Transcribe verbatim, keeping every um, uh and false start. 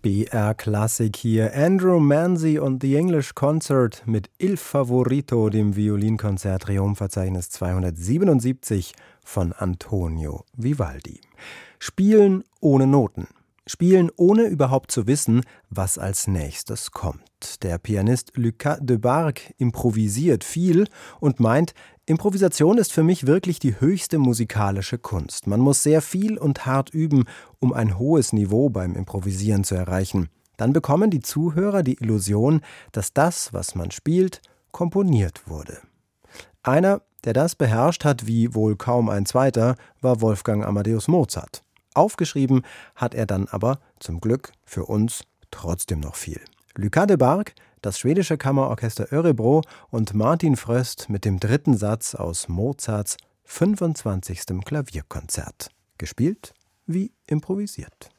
B R-Klassik hier. Andrew Manzi und The English Concert mit Il Favorito, dem Violinkonzert Triumphverzeichnis zweihundertsiebenundsiebzig von Antonio Vivaldi. Spielen ohne Noten. Spielen ohne überhaupt zu wissen, was als nächstes kommt. Der Pianist Lucas Debargue improvisiert viel und meint, Improvisation ist für mich wirklich die höchste musikalische Kunst. Man muss sehr viel und hart üben, um ein hohes Niveau beim Improvisieren zu erreichen. Dann bekommen die Zuhörer die Illusion, dass das, was man spielt, komponiert wurde. Einer, der das beherrscht hat wie wohl kaum ein zweiter, war Wolfgang Amadeus Mozart. Aufgeschrieben hat er dann aber, zum Glück für uns, trotzdem noch viel. Lucas Debargue, das schwedische Kammerorchester Örebro und Martin Fröst mit dem dritten Satz aus Mozarts fünfundzwanzigstem Klavierkonzert. Gespielt wie improvisiert.